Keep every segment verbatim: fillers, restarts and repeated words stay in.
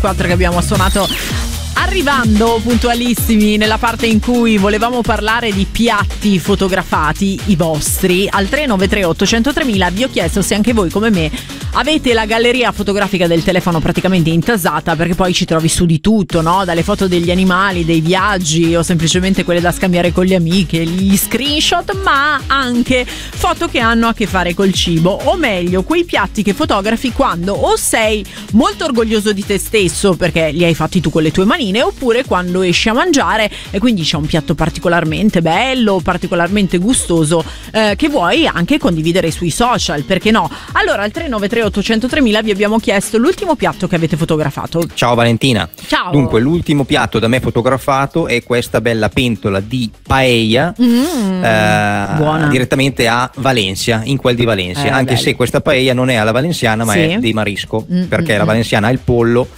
ventiquattro che abbiamo suonato, arrivando puntualissimi nella parte in cui volevamo parlare di piatti fotografati, i vostri. Al tre nove tre otto zero tre mila vi ho chiesto se anche voi come me avete la galleria fotografica del telefono praticamente intasata, perché poi ci trovi su di tutto, no? Dalle foto degli animali, dei viaggi o semplicemente quelle da scambiare con le amiche, gli screenshot, ma anche foto che hanno a che fare col cibo, o meglio quei piatti che fotografi quando o sei molto orgoglioso di te stesso perché li hai fatti tu con le tue manine, oppure quando esci a mangiare e quindi c'è un piatto particolarmente bello, particolarmente gustoso, eh, che vuoi anche condividere sui social, perché no? Allora al tre nove tre otto zero tre mila vi abbiamo chiesto l'ultimo piatto che avete fotografato. Ciao Valentina. Ciao. Dunque l'ultimo piatto da me fotografato è questa bella pentola di paella, mm, eh, buona. direttamente a Valencia, in quel di Valencia, eh, anche bello. se questa paella non è alla valenziana ma sì. è di Marisco, mm, perché mm, la valenziana ha il pollo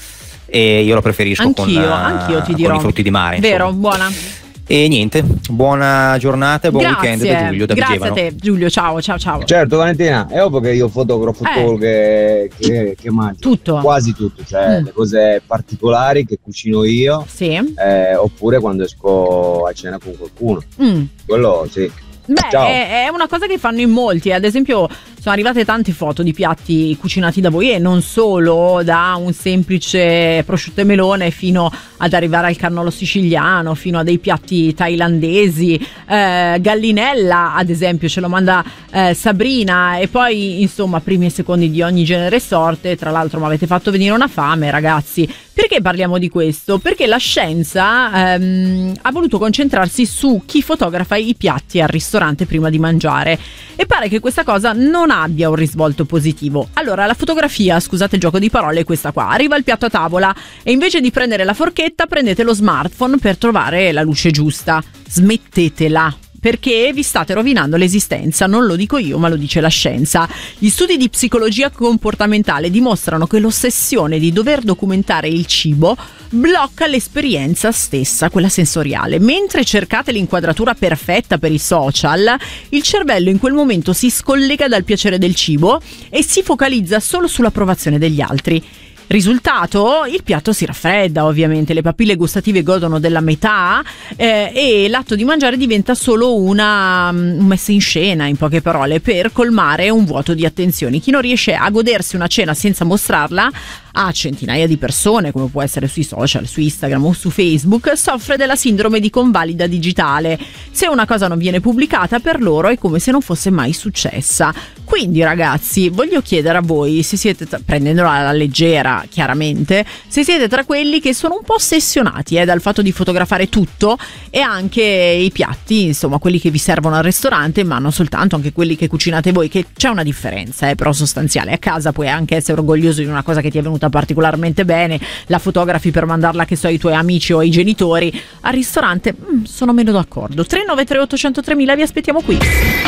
e io lo preferisco anch'io, con, uh, anch'io ti con dirò. i frutti di mare. Vero, insomma. buona. E niente, buona giornata e buon Grazie. weekend da Giulio, da Grazie Vigevano. a te Giulio, ciao ciao ciao. Certo Valentina, è ovvio che io fotografo Eh. quello che, che, che mangio. Tutto. Quasi tutto, cioè Mm. le cose particolari che cucino io, Sì. eh, oppure quando esco a cena con qualcuno. Mm. Quello sì. Beh, Ciao. è, è una cosa che fanno in molti. Ad esempio, sono arrivate tante foto di piatti cucinati da voi, e non solo, da un semplice prosciutto e melone fino ad arrivare al cannolo siciliano, fino a dei piatti thailandesi. Eh, gallinella, ad esempio, ce lo manda eh, Sabrina, e poi insomma primi e secondi di ogni genere e sorte. Tra l'altro mi avete fatto venire una fame, ragazzi. Perché parliamo di questo? Perché la scienza ehm, ha voluto concentrarsi su chi fotografa i piatti al ristorante prima di mangiare, e pare che questa cosa non abbia un risvolto positivo. Allora, la fotografia, scusate il gioco di parole, è questa qua: arriva il piatto a tavola e invece di prendere la forchetta prendete lo smartphone per trovare la luce giusta. Smettetela, perché vi state rovinando l'esistenza. Non lo dico io, ma lo dice la scienza. Gli studi di psicologia comportamentale dimostrano che l'ossessione di dover documentare il cibo blocca l'esperienza stessa, quella sensoriale. Mentre cercate l'inquadratura perfetta per i social, il cervello in quel momento si scollega dal piacere del cibo e si focalizza solo sull'approvazione degli altri. Risultato? Il piatto si raffredda, ovviamente, le papille gustative godono della metà, eh, e l'atto di mangiare diventa solo una um, messa in scena, in poche parole, per colmare un vuoto di attenzioni. Chi non riesce a godersi una cena senza mostrarla a centinaia di persone, come può essere sui social, su Instagram o su Facebook, soffre della sindrome di convalida digitale. Se una cosa non viene pubblicata, per loro è come se non fosse mai successa. Quindi, ragazzi, voglio chiedere a voi, se siete, tra- prendendola alla leggera chiaramente, se siete tra quelli che sono un po' ossessionati eh, dal fatto di fotografare tutto, e anche i piatti, insomma quelli che vi servono al ristorante, ma non soltanto, anche quelli che cucinate voi, che c'è una differenza eh, però sostanziale. A casa puoi anche essere orgoglioso di una cosa che ti è venuta particolarmente bene, la fotografi per mandarla, che so, ai tuoi amici o ai genitori. Al ristorante mm, sono meno d'accordo. Tre nove tre otto zero tre mila, vi aspettiamo qui.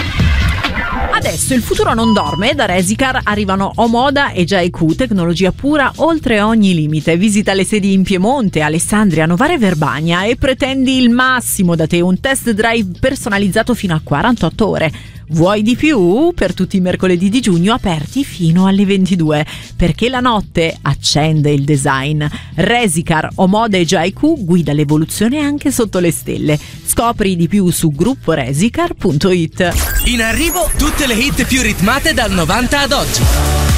Adesso il futuro non dorme. Da Resicar arrivano Omoda e Jaiku, tecnologia pura oltre ogni limite. Visita le sedi in Piemonte, Alessandria, Novara e Verbania e pretendi il massimo da te, un test drive personalizzato fino a quarantotto ore. Vuoi di più? Per tutti i mercoledì di giugno aperti fino alle ventidue, perché la notte accende il design. Resicar, Omoda e Jaiku guida l'evoluzione anche sotto le stelle. Scopri di più su gruppo resicar punto it. In arrivo tutte le hit più ritmate dal novanta ad oggi.